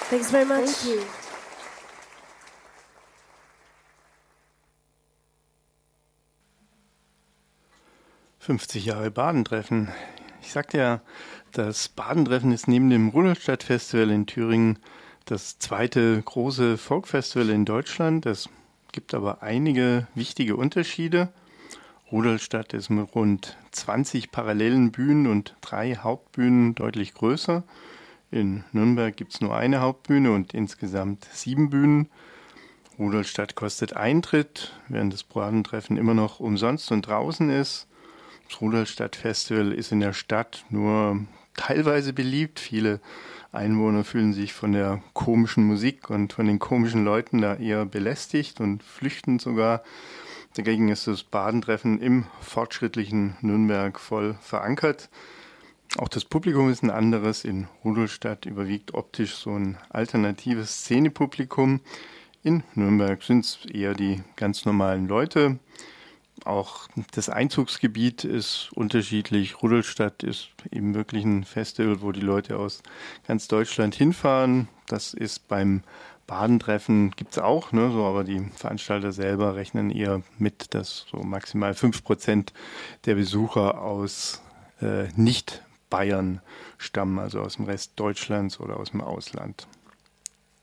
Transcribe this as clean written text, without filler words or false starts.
Thanks very much. Thank you. »50 Jahre Badentreffen«. Ich sagte ja, das Badentreffen ist neben dem Rudolstadt-Festival in Thüringen das zweite große Folkfestival in Deutschland. Es gibt aber einige wichtige Unterschiede. Rudolstadt ist mit rund 20 parallelen Bühnen und 3 Hauptbühnen deutlich größer. In Nürnberg gibt es nur eine Hauptbühne und insgesamt 7 Bühnen. Rudolstadt kostet Eintritt, während das Badentreffen immer noch umsonst und draußen ist. Das Rudolstadt-Festival ist in der Stadt nur teilweise beliebt. Viele Einwohner fühlen sich von der komischen Musik und von den komischen Leuten da eher belästigt und flüchten sogar. Dagegen ist das Badentreffen im fortschrittlichen Nürnberg voll verankert. Auch das Publikum ist ein anderes. In Rudolstadt überwiegt optisch so ein alternatives Szenepublikum. In Nürnberg sind es eher die ganz normalen Leute. Auch das Einzugsgebiet ist unterschiedlich. Rudolstadt ist eben wirklich ein Festival, wo die Leute aus ganz Deutschland hinfahren. Das ist beim Badentreffen, gibt es auch, ne, so, aber die Veranstalter selber rechnen eher mit, dass so maximal 5% der Besucher aus nicht Bayern stammen, also aus dem Rest Deutschlands oder aus dem Ausland.